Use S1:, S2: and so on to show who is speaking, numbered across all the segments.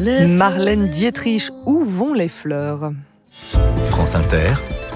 S1: Marlène Dietrich, où vont les fleurs ?
S2: France Inter,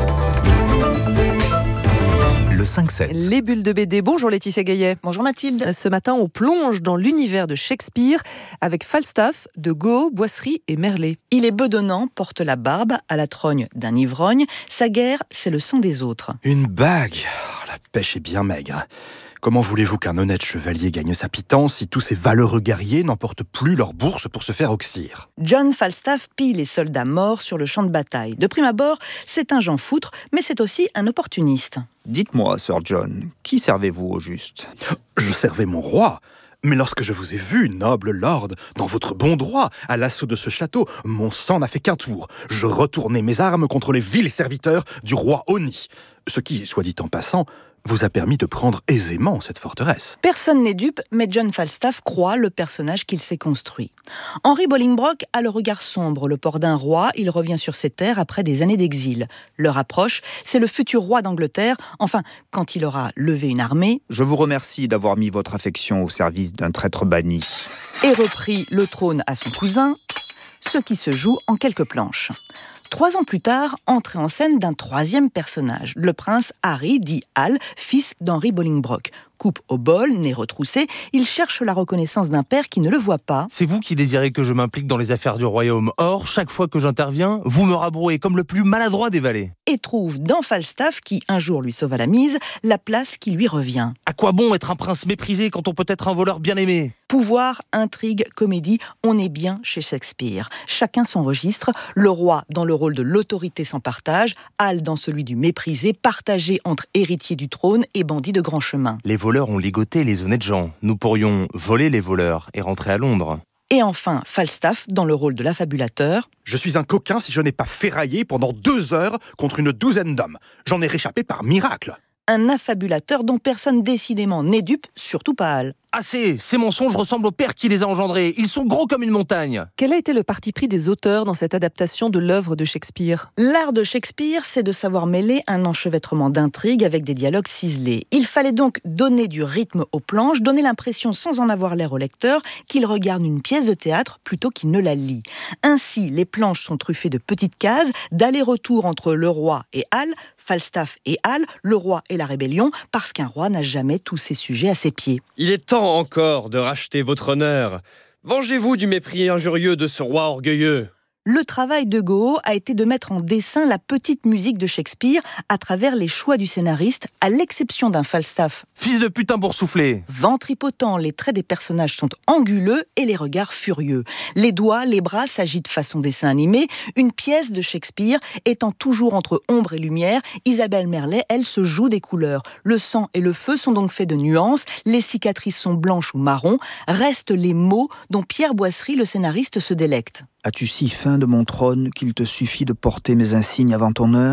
S2: le 5-7.
S1: Les bulles de BD. Bonjour Laetitia Gaillet.
S3: Bonjour Mathilde.
S1: Ce matin, on plonge dans l'univers de Shakespeare avec Falstaff, de Gaulle, Boisserie et Merlet.
S3: Il est bedonnant, porte la barbe, à la trogne d'un ivrogne. Sa guerre, c'est le sang des autres.
S4: Une bague. Oh, la pêche est bien maigre. Comment voulez-vous qu'un honnête chevalier gagne sa pitance si tous ces valeureux guerriers n'emportent plus leur bourse pour se faire oxyre ?
S3: John Falstaff pille les soldats morts sur le champ de bataille. De prime abord, c'est un Jean Foutre, mais c'est aussi un opportuniste.
S5: Dites-moi, Sir John, qui servez-vous au juste ?
S4: Je servais mon roi. Mais lorsque je vous ai vu, noble lord, dans votre bon droit, à l'assaut de ce château, mon sang n'a fait qu'un tour. Je retournai mes armes contre les vils serviteurs du roi Oni. Ce qui, soit dit en passant, vous a permis de prendre aisément cette forteresse.
S3: Personne n'est dupe, mais John Falstaff croit le personnage qu'il s'est construit. Henry Bolingbroke a le regard sombre, le port d'un roi, il revient sur ses terres après des années d'exil. L'heure approche, c'est le futur roi d'Angleterre, enfin, quand il aura levé une armée.
S5: Je vous remercie d'avoir mis votre affection au service d'un traître banni.
S3: Et repris le trône à son cousin, ce qui se joue en quelques planches. 3 ans plus tard, entrée en scène d'un troisième personnage, le prince Harry, dit Hal, fils d'Henry Bolingbroke. Coupe au bol, nez retroussé, il cherche la reconnaissance d'un père qui ne le voit pas.
S6: C'est vous qui désirez que je m'implique dans les affaires du royaume. Or, chaque fois que j'interviens, vous me rabrouez comme le plus maladroit des valets.
S3: Et trouve dans Falstaff, qui un jour lui sauva la mise, la place qui lui revient.
S6: À quoi bon être un prince méprisé quand on peut être un voleur bien aimé ?
S3: Pouvoir, intrigue, comédie, on est bien chez Shakespeare. Chacun son registre, le roi dans le rôle de l'autorité sans partage, Hal dans celui du méprisé, partagé entre héritier du trône et bandit de grand chemin.
S6: Les voleurs ont ligoté les honnêtes gens. Nous pourrions voler les voleurs et rentrer à Londres.
S3: Et enfin, Falstaff dans le rôle de l'affabulateur.
S4: Je suis un coquin si je n'ai pas ferraillé pendant 2 heures contre une douzaine d'hommes. J'en ai réchappé par miracle.
S3: Un affabulateur dont personne décidément n'est dupe, surtout pas Hal.
S6: Assez, ces mensonges ressemblent au père qui les a engendrés. Ils sont gros comme une montagne.
S1: Quel a été le parti pris des auteurs dans cette adaptation de l'œuvre de Shakespeare ?
S3: L'art de Shakespeare, c'est de savoir mêler un enchevêtrement d'intrigues avec des dialogues ciselés. Il fallait donc donner du rythme aux planches, donner l'impression, sans en avoir l'air au lecteur, qu'il regarde une pièce de théâtre plutôt qu'il ne la lit. Ainsi, les planches sont truffées de petites cases, d'aller-retour entre le roi et Hal, Falstaff et Hal, le roi et la rébellion, parce qu'un roi n'a jamais tous ses sujets à ses pieds.
S7: Il est temps encore de racheter votre honneur. Vengez-vous du mépris injurieux de ce roi orgueilleux.
S3: Le travail de Gaulle a été de mettre en dessin la petite musique de Shakespeare à travers les choix du scénariste, à l'exception d'un Falstaff.
S6: Fils de putain boursouflé.
S3: Ventripotent, les traits des personnages sont anguleux et les regards furieux. Les doigts, les bras s'agitent façon dessin animé. Une pièce de Shakespeare étant toujours entre ombre et lumière, Isabelle Merlet, elle, se joue des couleurs. Le sang et le feu sont donc faits de nuances, les cicatrices sont blanches ou marron. Restent les mots dont Pierre Boisserie, le scénariste, se délecte.
S5: As-tu si faim de mon trône qu'il te suffit de porter mes insignes avant ton heure ?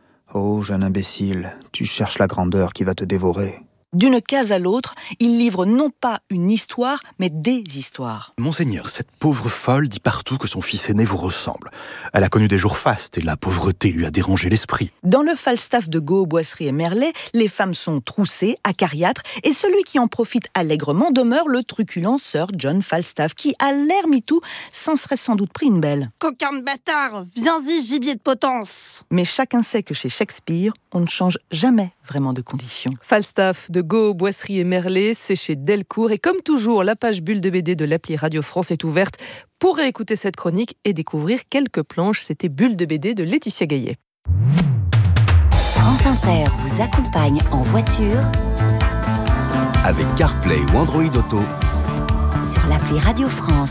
S5: Oh, jeune imbécile, tu cherches la grandeur qui va te dévorer.
S3: D'une case à l'autre, il livre non pas une histoire, mais des histoires.
S4: Monseigneur, cette pauvre folle dit partout que son fils aîné vous ressemble. Elle a connu des jours fastes et la pauvreté lui a dérangé l'esprit.
S3: Dans le Falstaff de Gaulle, Boisserie et Merlet, les femmes sont troussées, acariâtres, et celui qui en profite allègrement demeure le truculent Sir John Falstaff, qui, à l'air MeToo, s'en serait sans doute pris une belle.
S8: Coquin de bâtard, viens-y, gibier de potence.
S3: Mais chacun sait que chez Shakespeare, on ne change jamais vraiment de condition.
S1: Falstaff de Gaulle, Boisserie et Merlet, c'est chez Delcourt. Et comme toujours, la page bulle de BD de l'appli Radio France est ouverte pour réécouter cette chronique et découvrir quelques planches. C'était Bulle de BD de Laetitia Gaillet.
S9: France Inter vous accompagne en voiture
S2: Avec CarPlay ou Android Auto.
S9: sur l'appli Radio France.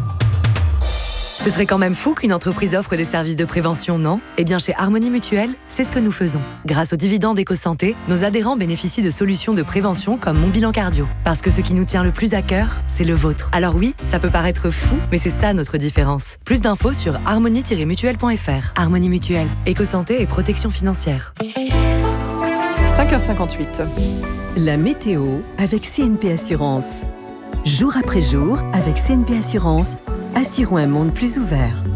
S10: Ce serait quand même fou qu'une entreprise offre des services de prévention, non ? Eh bien, chez Harmonie Mutuelle, c'est ce que nous faisons. Grâce aux dividendes EcoSanté, nos adhérents bénéficient de solutions de prévention comme Mon Bilan Cardio. Parce que ce qui nous tient le plus à cœur, c'est le vôtre. Alors oui, ça peut paraître fou, mais c'est ça notre différence. Plus d'infos sur harmonie-mutuelle.fr. Harmonie Mutuelle, EcoSanté et protection financière.
S1: 5h58.
S11: La météo avec CNP Assurance. Jour après jour, avec CNP Assurance, assurons un monde plus ouvert.